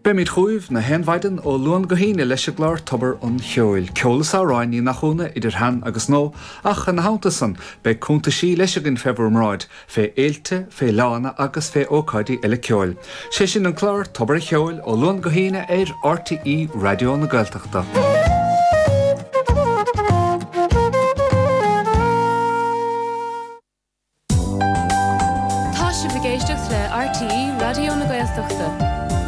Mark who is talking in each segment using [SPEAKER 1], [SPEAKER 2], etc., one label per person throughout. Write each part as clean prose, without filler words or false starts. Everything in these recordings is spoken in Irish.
[SPEAKER 1] Be mit chuimh na henhaiden ó luan go híine leis glár tobar an cheoil. Ceolalas áráin í nachúna idir hen agus nó ach an hátasan be cúnta sí leis agin februar mráid fé éilte, fé lána agus fé ócáidí eile ceoil. Sé sin an clár tobar cheoil ó luan go híine RTE Radio na Gaeltachta.
[SPEAKER 2] Tá sé bhgéisteach le RTE Radio na Gaeltachta.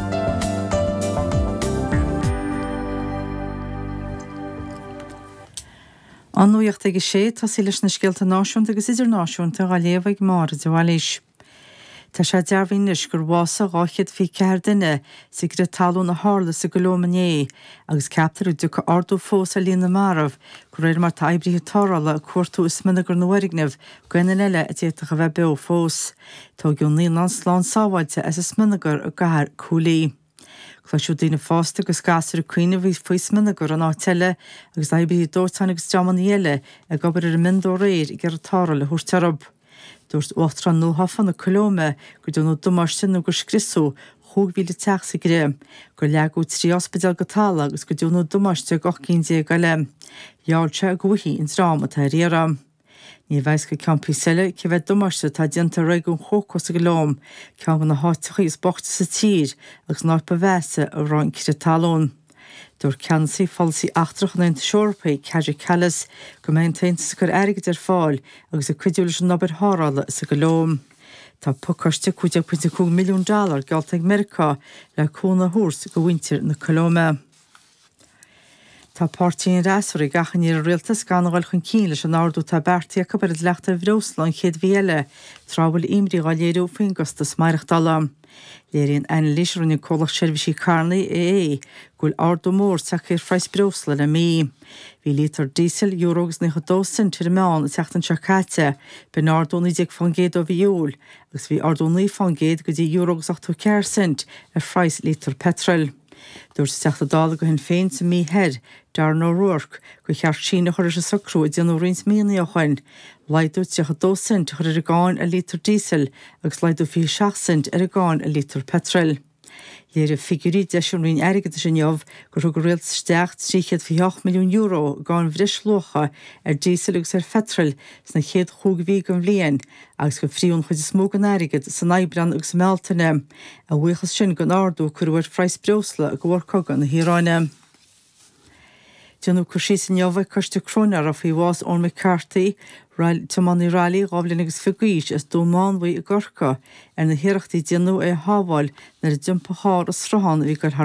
[SPEAKER 3] An nuacht ag sé tá sí leis na scialta náisiúnta agus idirnáisiúnta a léomh mar a bhhailís. Tá sé dearbhínis gur bhása gáchiad fí ceir duine sa gur talú na hála sa golómané agus ceaptar du go ardú fós a lína marmh gur réir mar taibrithe tárála a cuairtú is mina gur nuhaignamh gaiine eile a déach a bheith be fós. Tá gionnaí an slán sáhaide as is minagur a gahar cúlaí. Chluisiú daoine fásta agus gasar a cuioine bhí faois minagur an áteile agus aibí dóirtáin agus deamaníile a gobar ar mindó réir i gur tára le thuirtarab. Dúirt uachtar nó hafan na colóme gur dúnú dumarsin nó gur scrisú chúgvíle teach sa gré, gur leagú trí ospidal gotála agus gur dúnú dumarste gachcíndé gaile. Jáilte a gúhí in dráma tá riaram. Ní bheits go campí seile ce bheith dumarste tá dianta réigún chócos a golóm, cean na háiticha is bochta sa tír agus ná ba bheise a ráin cire talún. Dúir ceansaí falsaí achtrach na Seorpaí Cedric Callas go maintaintas gur airgid ar fáil agus a cuidiúil sin nabar hárála sa golóm. Tá pucaiste $2.5 milliún gealt ag America le cúna thuairs go bhaintear na colóme. Tá pártíín réasúir gachan ar rialtas ganháil chun cín leis an áardú tá bertaí a cabar leachta bhreoslan chéad bhéile trábhfuil imrí gá léirú faoin gostas maireachtála. Léiríonn ein lísirúna cólach seirbhísí carnaí gúil áardú mór sacr freis breosla le mí. Bhí lítar dísel euros na $2 tir meán a teachtan seacáte ben áardúna ag fangéad ó bhíúil agus bhí áardúnaí fangéad go dtí euros 80 a freis lítar petrol. Dúirt teachta dála go hen féin sa mí head dar nó Rourke go cheart sína chuir a sacrú a déanú rins míana a chuin. Leidú $2 chuir ar a gáin a lítar dísel agus leidú $6 ar a gáin a lítar petrol. Léir a figurí deisiúnrin airgad sin jobh gur go réalt steacht €3.8 milliún gáin bhris locha ar dísel agus ar petrol sna chéad chúgahí go bhliain agus go fríún chuid smóg an airgad san Aibran agus Meltaine a bhuichas sin go áardú chuir freis breosla a go bhharcogan na híráine. Déanú chu sí san jobh chuiste crónar a fhí bhás ón McCarthy Tamánaí rally gáblin agus figuís as dómán bhaí a gorcha ar na hiireachtaí déanú é hábháil nar a dimpa hár a srahan bhí gur